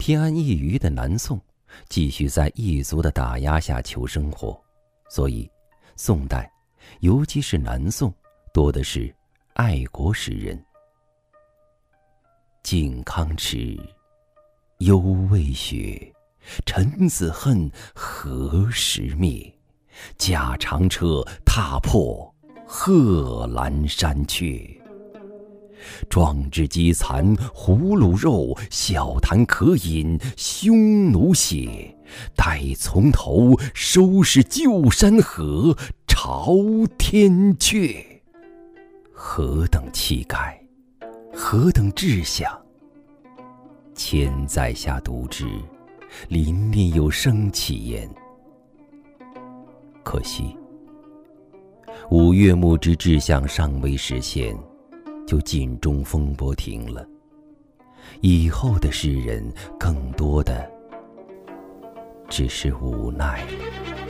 偏安一隅的南宋继续在异族的打压下求生活，所以宋代，尤其是南宋，多的是爱国诗人。靖康耻，犹未雪，臣子恨，何时灭？驾长车，踏破贺兰山缺。壮志饥残胡虏肉，笑谈渴饮匈奴血。待从头，收拾旧山河，朝天阙。何等气概，何等志向！千载下读之，临临有生气焉。可惜，五岳牧之志向尚未实现，就尽中风波停了。以后的诗人，更多的只是无奈了。